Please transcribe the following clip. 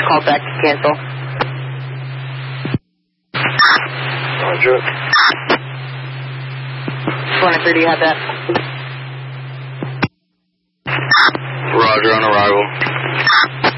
call back to cancel. Roger. 23, do you have that? Roger, on arrival.